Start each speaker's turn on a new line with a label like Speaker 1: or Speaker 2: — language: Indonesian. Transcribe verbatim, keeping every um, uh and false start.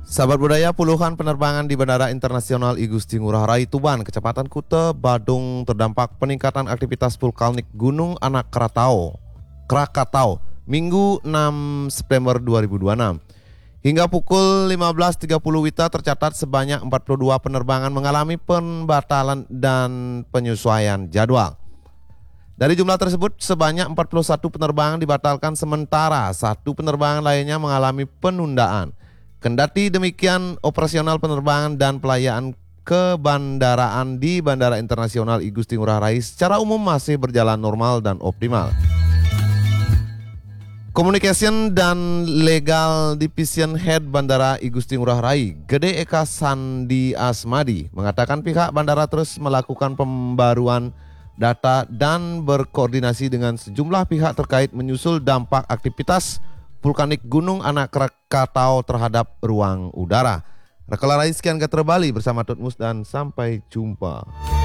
Speaker 1: Sahabat budaya, puluhan penerbangan di Bandara Internasional I Gusti Ngurah Rai Tuban, Kecepatan Kuta, Badung terdampak peningkatan aktivitas vulkanik Gunung Anak Krakatau, Krakatau, Minggu enam September dua ribu dua puluh enam. Hingga pukul lima belas tiga puluh W I T A tercatat sebanyak empat puluh dua penerbangan mengalami pembatalan dan penyesuaian jadwal. Dari jumlah tersebut, sebanyak empat puluh satu penerbangan dibatalkan sementara satu penerbangan lainnya mengalami penundaan. Kendati demikian, operasional penerbangan dan pelayanan kebandaraan di Bandara Internasional I Gusti Ngurah Rai secara umum masih berjalan normal dan optimal. Communication dan Legal Division Head Bandara I Gusti Ngurah Rai, Gede Eka Sandi Asmadi, mengatakan pihak bandara terus melakukan pembaruan data dan berkoordinasi dengan sejumlah pihak terkait menyusul dampak aktivitas vulkanik Gunung Anak Krakatau terhadap ruang udara. Rekala Rai sekian Gatra Bali bersama Tutmus dan sampai jumpa.